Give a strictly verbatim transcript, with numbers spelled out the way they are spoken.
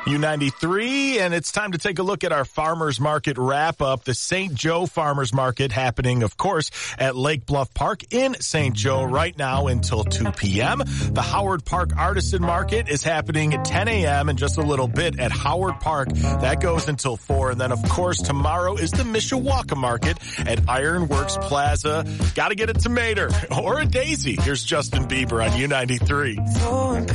U ninety-three, and it's time to take a look at our Farmers Market wrap-up. The Saint Joe Farmers Market happening, of course, at Lake Bluff Park in Saint Joe right now until two p.m. The Howard Park Artisan Market is happening at ten a.m. in just a little bit at Howard Park. That goes until four. And then, of course, tomorrow is the Mishawaka Market at Ironworks Plaza. Got to get a tomato or a daisy. Here's Justin Bieber on U ninety-three.